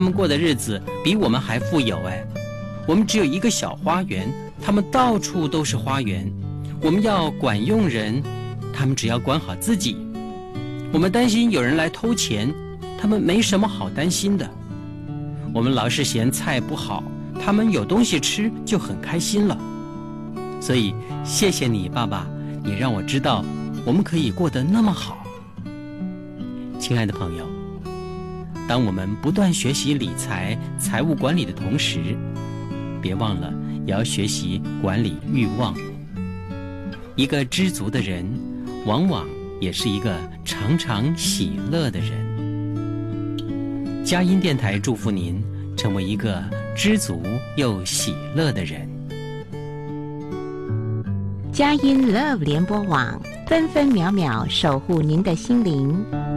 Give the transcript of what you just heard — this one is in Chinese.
们过的日子比我们还富有哎。我们只有一个小花园，他们到处都是花园。我们要管用人，他们只要管好自己。我们担心有人来偷钱，他们没什么好担心的。我们老是嫌菜不好，他们有东西吃就很开心了。所以谢谢你，爸爸，你让我知道我们可以过得那么好。亲爱的朋友，当我们不断学习理财、财务管理的同时，别忘了也要学习管理欲望。一个知足的人，往往也是一个常常喜乐的人。佳音电台祝福您成为一个知足又喜乐的人。 佳音 Love 联播网，分分秒秒守护您的心灵。